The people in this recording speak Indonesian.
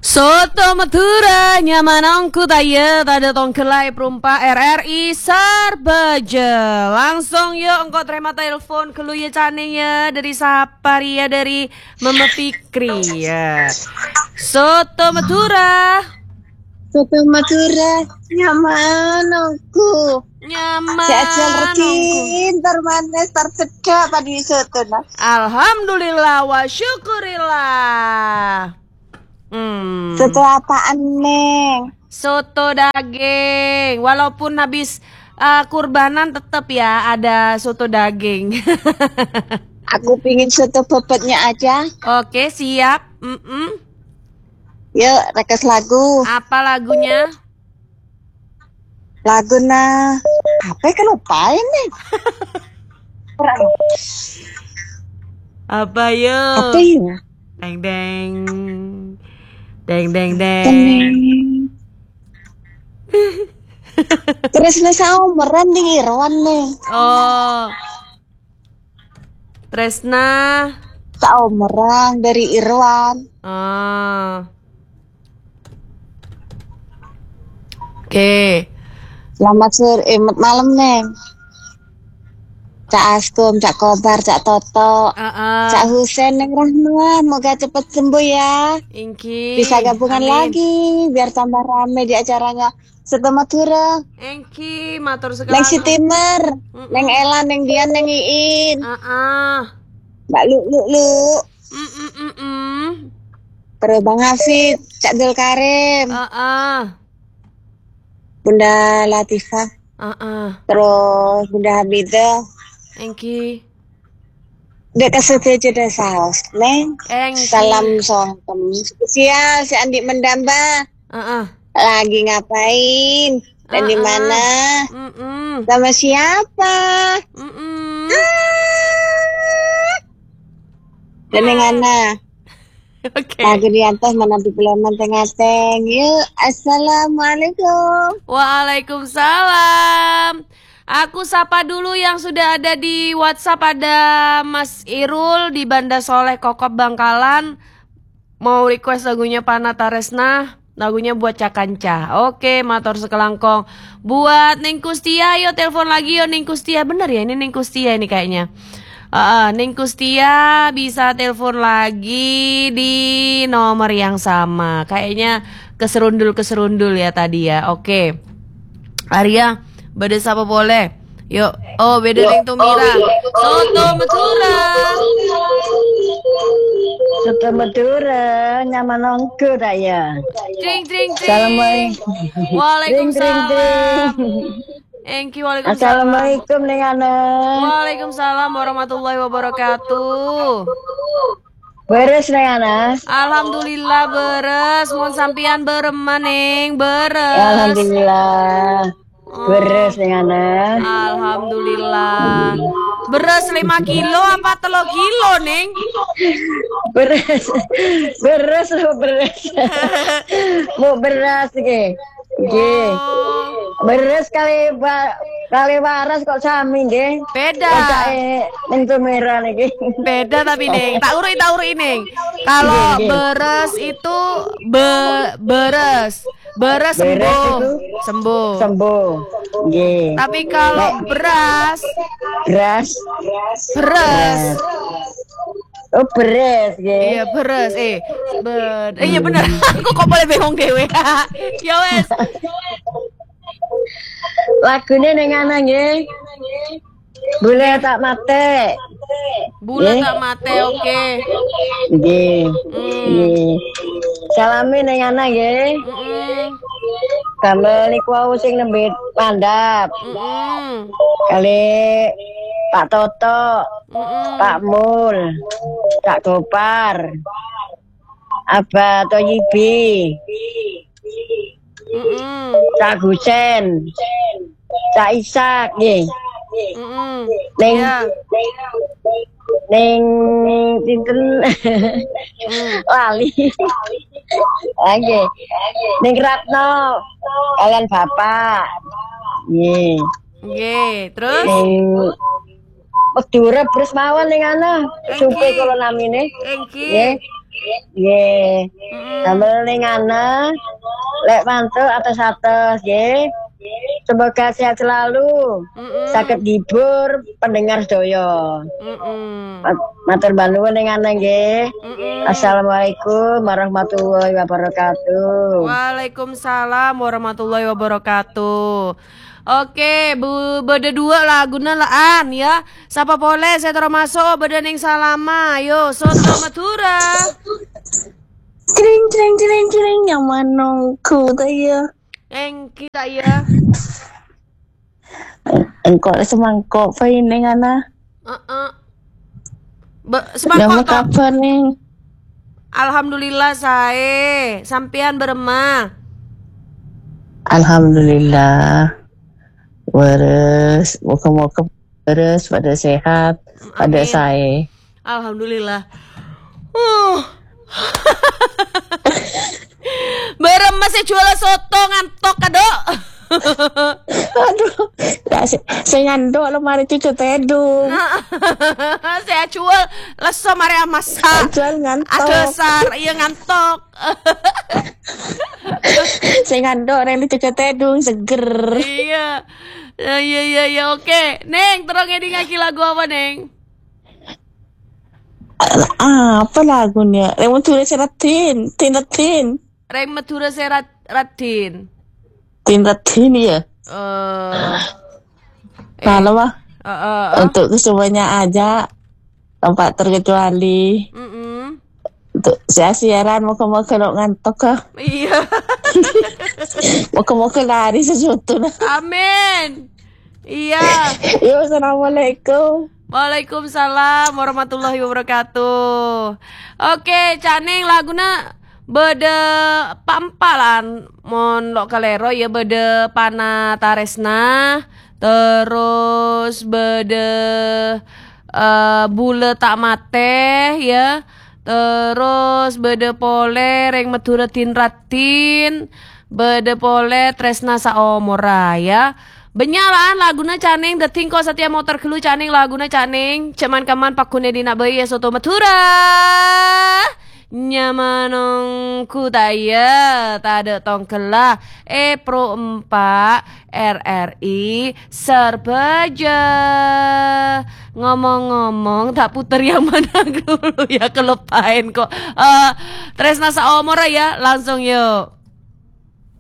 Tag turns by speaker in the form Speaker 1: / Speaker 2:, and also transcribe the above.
Speaker 1: Soto Madura nyamanongku taya tada tongkelai perumpa RRI Sarbeje. Langsung yuk engkau terima telepon kelu ya cane ya dari Sapari ya dari Mama Fikri ya. Soto Madura.
Speaker 2: Soto Madura nyamanongku.
Speaker 1: Nyaman.
Speaker 2: Seaja rutin termanis tersedap padi soto nah.
Speaker 1: Alhamdulillah wa syukurillah.
Speaker 2: Soto apaan Neng?
Speaker 1: Soto daging. Walaupun habis kurbanan tetap ya ada soto daging.
Speaker 2: Aku pingin soto bobotnya aja.
Speaker 1: Oke, siap.
Speaker 2: Yuk, rekas lagu.
Speaker 1: Apa lagunya?
Speaker 2: Lagu nah. Apa kan lupain nih?
Speaker 1: Apa yuk?
Speaker 2: Apa ya?
Speaker 1: Deng deng. Deng deng deng.
Speaker 2: Terus nasa umuran di Irwan nih.
Speaker 1: Oh. Tresna.
Speaker 2: Saumuran dari Irwan.
Speaker 1: Oh. Oke.
Speaker 2: Selamat sore, malam Neng. Cak Askum, Cak Kobar, Cak Toto, Cak Husen, Neng Rahma, moga cepet sembuh ya.
Speaker 1: Inki.
Speaker 2: Bisa gabungan lagi, biar tambah rame di acaranya Soto Madura.
Speaker 1: Inki, matur sekali.
Speaker 2: Neng Sitimer, Neng Ella, Neng Dian, Neng Iin. Mbak Lu. Terus Bang Hafid, Cak Dul Karim. Bunda Latifah. Terus Bunda Hamidah.
Speaker 1: Engki.
Speaker 2: Dek kesetuju deh saus, Neng. Salam songkem. Spesial si Andi Mendamba. Lagi ngapain? Dan di mana? Sama siapa? Dan yang mana?
Speaker 1: Oke.
Speaker 2: Lagi di atas menanti pelaman tengah-teng. Yuk, assalamualaikum.
Speaker 1: Waalaikumsalam. Aku sapa dulu yang sudah ada di WhatsApp. Ada Mas Irul di Banda Soleh Kokop Bangkalan. Mau request lagunya Pana Taresna. Lagunya buat Cakanca. Oke, matur sekelangkong. Buat Neng Kustia, yo telepon lagi yo Neng Kustia. Bener ya ini Neng Kustia ini kayaknya. Neng Kustia bisa telepon lagi di nomor yang sama. Kayaknya keserundul ya tadi ya. Oke. Arya, beda siapa boleh? Yuk. Oh, beda Neng Tumira. Soto Madura.
Speaker 2: Soto Madura nyamanongku raya.
Speaker 1: Tring tring tring.
Speaker 2: Assalamualaikum.
Speaker 1: Waalaikumsalam. Engki, waalaikumsalam.
Speaker 2: Assalamualaikum Neng Ana.
Speaker 1: Waalaikumsalam warahmatullahi wabarakatuh.
Speaker 2: Beres Neng Ana.
Speaker 1: Alhamdulillah beres. Mohon sampian bereman Neng, beres.
Speaker 2: Alhamdulillah. Beres Neng Ana.
Speaker 1: Alhamdulillah. Beres 5 kilo apa 3 kilo Neng?
Speaker 2: Beres. Mau beras ke? Beres kali waras kok sami nggih.
Speaker 1: Beda.
Speaker 2: Ning merah niki.
Speaker 1: Beda tapi Neng. Tak uri Neng. Kalau beres itu beres sembuh. Nggih. Tapi kalau beras.
Speaker 2: Oh beres nggih.
Speaker 1: Iya beres iya bener. Aku kok boleh bengong dewe. Ya wes.
Speaker 2: Lagune ning ana nggih. Bule tak mate.
Speaker 1: Oke.
Speaker 2: Nggih. Salame ning ana nggih. Damel niku wau sing nembe mandap. Kali Pak Toto, Pak Mul, Kak Gopar, Abah Toyibi, Kak Gusen, Kak Isak, nggih. Neng dinten lali. Nggih. Neng Ratno, kalian Bapak.
Speaker 1: Nggih, terus
Speaker 2: Madura beres mawon ning ana. Supe kula namine.
Speaker 1: Engki.
Speaker 2: Nggih. Damel ning ana lek mantuk atus-atus nggih. Semoga sehat selalu. Sakit hibur pendengar sedaya. Matur nuwun ning ana nggih. Assalamualaikum warahmatullahi wabarakatuh.
Speaker 1: Waalaikumsalam warahmatullahi wabarakatuh. Oke, beda dua laguna laan ya. Siapa boleh saya termasuk beda ning salama. Yo, soto Madura.
Speaker 2: Cering yang manongku ya.
Speaker 1: Kita ya.
Speaker 2: Engkau semangkok pa ning ana.
Speaker 1: Semangkok
Speaker 2: kapan ning?
Speaker 1: Alhamdulillah saya. Sampean beremah.
Speaker 2: Alhamdulillah. Waras, moga-moga waras pada sehat, pada saya.
Speaker 1: Alhamdulillah. Beremah saya jual soto ngantok kadok.
Speaker 2: Aduh, saya ngandok lemari cucu tedung.
Speaker 1: Saya jual leso mari masak.
Speaker 2: Jual ngantok.
Speaker 1: Adesar, iya ngantok.
Speaker 2: Saya ngandok reli cucu tedung seger.
Speaker 1: Iya, oke. Neng, terus ngeding lagi lagu apa, Neng?
Speaker 2: Apa lagunya? Reng Madura Seratin, Tin.
Speaker 1: Reng Madura Seratin.
Speaker 2: Tin ya. Kalau mah untuk kesemuanya aja tempat terkecuali. Untuk saya siaran moga-moga lo ngantok kah?
Speaker 1: Iya.
Speaker 2: Moga-moga lari sesuatu.
Speaker 1: Amin. Iya.
Speaker 2: Yo, assalamualaikum.
Speaker 1: Waalaikumsalam warahmatullahi wabarakatuh. Oke, Caneng laguna bede pampalan mon lo kalero ya bede Pana Taresna, terus bede bule tak mate ya, terus bede pole Reng Madura Tinratin, bede pole Tresna Saomora ya. Benyalan laguna Caneng deting kok setia motor kelu Caneng laguna Caneng ceman kaman pakune dina bayi ya soto Madura. Nyamanong kudaya tada tongkelah Pro 4 RRI Serbaja. Ngomong-ngomong tak puter yang mana dulu ya, kelupain kok. Tresna Saomora ya, langsung yuk.